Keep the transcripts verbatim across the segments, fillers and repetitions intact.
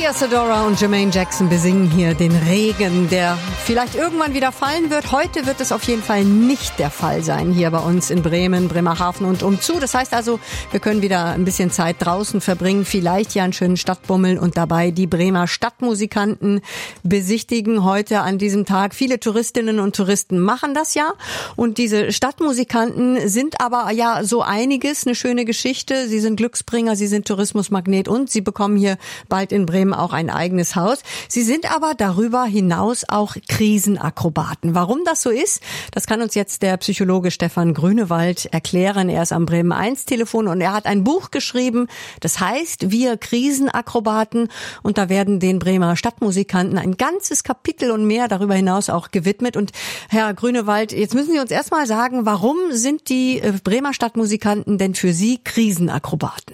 Maria Sedora und Jermaine Jackson besingen hier den Regen, der vielleicht irgendwann wieder fallen wird. Heute wird es auf jeden Fall nicht der Fall sein hier bei uns in Bremen, Bremerhaven und umzu. Das heißt also, wir können wieder ein bisschen Zeit draußen verbringen, vielleicht hier einen schönen Stadtbummel und dabei die Bremer Stadtmusikanten besichtigen heute an diesem Tag. Viele Touristinnen und Touristen machen das ja und diese Stadtmusikanten sind aber ja so einiges, eine schöne Geschichte. Sie sind Glücksbringer, sie sind Tourismusmagnet und sie bekommen hier bald in Bremen auch ein eigenes Haus. Sie sind aber darüber hinaus auch Krisenakrobaten. Warum das so ist, das kann uns jetzt der Psychologe Stefan Grünewald erklären. Er ist am Bremen eins Telefon und er hat ein Buch geschrieben, das heißt Wir Krisenakrobaten und da werden den Bremer Stadtmusikanten ein ganzes Kapitel und mehr darüber hinaus auch gewidmet. Und Herr Grünewald, jetzt müssen Sie uns erstmal sagen, warum sind die Bremer Stadtmusikanten denn für Sie Krisenakrobaten?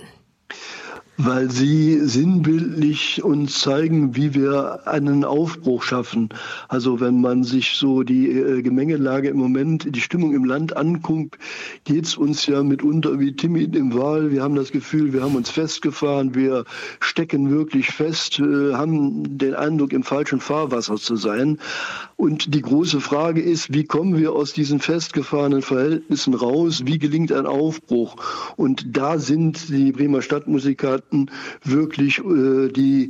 Weil sie sinnbildlich uns zeigen, wie wir einen Aufbruch schaffen. Also wenn man sich so die äh, Gemengelage im Moment, die Stimmung im Land anguckt, geht's uns ja mitunter wie Timid im Wal. Wir haben das Gefühl, wir haben uns festgefahren, wir stecken wirklich fest, äh, haben den Eindruck, im falschen Fahrwasser zu sein. Und die große Frage ist, wie kommen wir aus diesen festgefahrenen Verhältnissen raus? Wie gelingt ein Aufbruch? Und da sind die Bremer Stadtmusikanten wirklich äh, die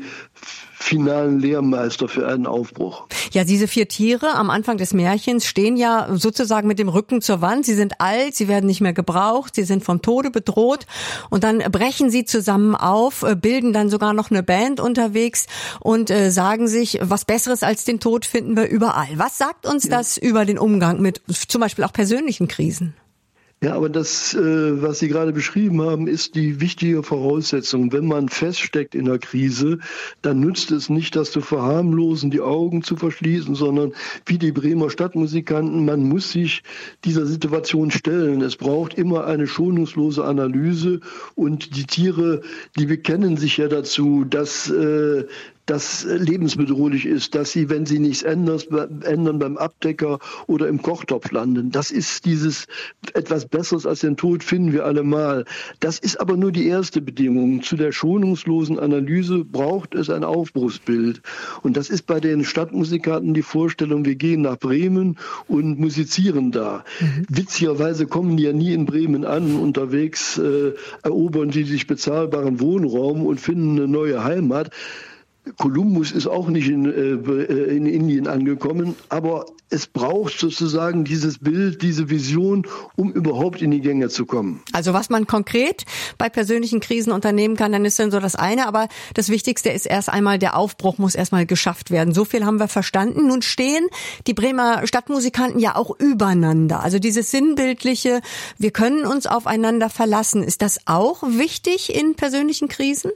finalen Lehrmeister für einen Aufbruch. Ja, diese vier Tiere am Anfang des Märchens stehen ja sozusagen mit dem Rücken zur Wand. Sie sind alt, sie werden nicht mehr gebraucht, sie sind vom Tode bedroht und dann brechen sie zusammen auf, bilden dann sogar noch eine Band unterwegs und äh, sagen sich, was Besseres als den Tod finden wir überall. Was sagt uns ja. das über den Umgang mit zum Beispiel auch persönlichen Krisen? Ja, aber das, äh, was Sie gerade beschrieben haben, ist die wichtige Voraussetzung. Wenn man feststeckt in der Krise, dann nützt es nicht, das zu verharmlosen, die Augen zu verschließen, sondern wie die Bremer Stadtmusikanten, man muss sich dieser Situation stellen. Es braucht immer eine schonungslose Analyse und die Tiere, die bekennen sich ja dazu, dass äh, das lebensbedrohlich ist, dass sie, wenn sie nichts ändern, ändern beim Abdecker oder im Kochtopf landen. Das ist dieses etwas Besseres als den Tod finden wir alle mal. Das ist aber nur die erste Bedingung. Zu der schonungslosen Analyse braucht es ein Aufbruchsbild. Und das ist bei den Stadtmusikanten die Vorstellung, wir gehen nach Bremen und musizieren da. Mhm. Witzigerweise kommen die ja nie in Bremen an. Unterwegs äh, erobern sie sich bezahlbaren Wohnraum und finden eine neue Heimat. Kolumbus ist auch nicht in, äh, in Indien angekommen, aber es braucht sozusagen dieses Bild, diese Vision, um überhaupt in die Gänge zu kommen. Also was man konkret bei persönlichen Krisen unternehmen kann, dann ist dann so das eine, aber das Wichtigste ist erst einmal, der Aufbruch muss erstmal geschafft werden. So viel haben wir verstanden. Nun stehen die Bremer Stadtmusikanten ja auch übereinander. Also dieses sinnbildliche, wir können uns aufeinander verlassen. Ist das auch wichtig in persönlichen Krisen?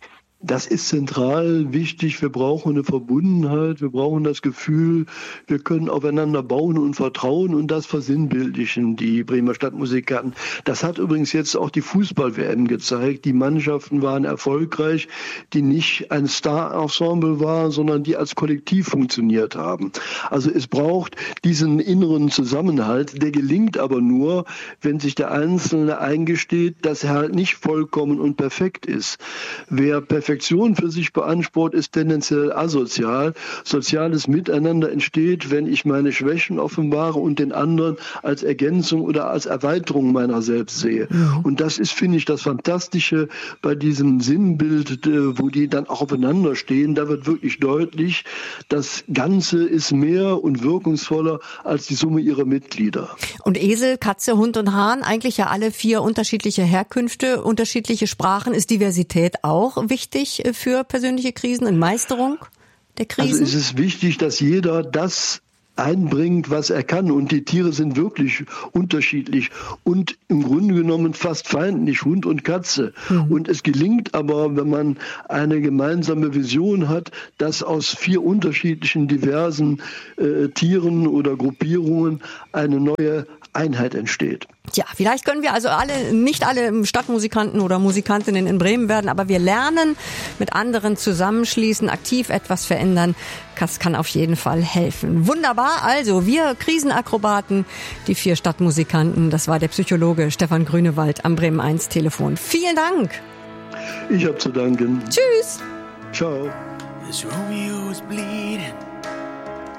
Das ist zentral wichtig. Wir brauchen eine Verbundenheit. Wir brauchen das Gefühl, wir können aufeinander bauen und vertrauen und das versinnbildlichen die Bremer Stadtmusikanten. Das hat übrigens jetzt auch die Fußball-W M gezeigt. Die Mannschaften waren erfolgreich, die nicht ein Star-Ensemble waren, sondern die als Kollektiv funktioniert haben. Also es braucht diesen inneren Zusammenhalt. Der gelingt aber nur, wenn sich der Einzelne eingesteht, dass er halt nicht vollkommen und perfekt ist. Wer perfekt Perfektion für sich beansprucht, ist tendenziell asozial. Soziales Miteinander entsteht, wenn ich meine Schwächen offenbare und den anderen als Ergänzung oder als Erweiterung meiner selbst sehe. Ja. Und das ist, finde ich, das Fantastische bei diesem Sinnbild, wo die dann auch aufeinander stehen. Da wird wirklich deutlich, das Ganze ist mehr und wirkungsvoller als die Summe ihrer Mitglieder. Und Esel, Katze, Hund und Hahn, eigentlich ja alle vier unterschiedliche Herkünfte, unterschiedliche Sprachen. Ist Diversität auch wichtig für persönliche Krisen und Meisterung der Krisen? Also ist es wichtig, dass jeder das einbringt, was er kann. Und die Tiere sind wirklich unterschiedlich und im Grunde genommen fast feindlich, Hund und Katze. Mhm. Und es gelingt aber, wenn man eine gemeinsame Vision hat, dass aus vier unterschiedlichen, diversen äh, Tieren oder Gruppierungen eine neue Einheit entsteht. Ja, vielleicht können wir also alle, nicht alle Stadtmusikanten oder Musikantinnen in Bremen werden, aber wir lernen, mit anderen zusammenschließen, aktiv etwas verändern. Das kann auf jeden Fall helfen. Wunderbar, also wir Krisenakrobaten, die vier Stadtmusikanten, das war der Psychologe Stefan Grünewald am Bremen eins Telefon. Vielen Dank. Ich habe zu danken. Tschüss. Ciao. As Romeo is bleeding.